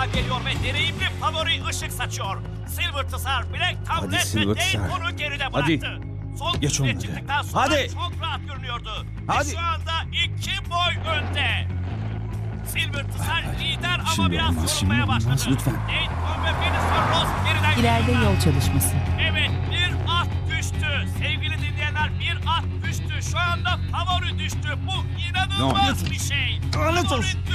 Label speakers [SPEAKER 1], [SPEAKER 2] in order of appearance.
[SPEAKER 1] arkadan geliyor ve deneyimli favori ışık saçıyor. Silver Tsar, Black
[SPEAKER 2] Hadi
[SPEAKER 1] Tablet
[SPEAKER 2] Silver
[SPEAKER 1] ve Dane
[SPEAKER 2] Tsar.
[SPEAKER 1] onu geride
[SPEAKER 2] Hadi.
[SPEAKER 1] bıraktı. Son
[SPEAKER 2] Geç
[SPEAKER 1] düzlüğe
[SPEAKER 2] onları.
[SPEAKER 1] çıktıktan sonra
[SPEAKER 2] Hadi.
[SPEAKER 1] çok rahat görünüyordu.
[SPEAKER 2] Hadi.
[SPEAKER 1] Ve şu anda 2 boy önde. Silver Tsar lider ama
[SPEAKER 2] Şimdi
[SPEAKER 1] biraz
[SPEAKER 2] olmaz, şimdi
[SPEAKER 1] yorulmaya
[SPEAKER 2] olmaz.
[SPEAKER 1] başladı.
[SPEAKER 2] Lütfen.
[SPEAKER 1] Nathan ve Finisher Ross geriden
[SPEAKER 3] İleride
[SPEAKER 1] geliyorlar.
[SPEAKER 3] yol çalışması.
[SPEAKER 1] Evet, bir at düştü. Sevgili dinleyenler, bir at düştü. Şu anda favori düştü. Bu inanılmaz
[SPEAKER 2] Lanet
[SPEAKER 1] bir şey.
[SPEAKER 2] Lanet
[SPEAKER 1] Favori
[SPEAKER 2] olsun.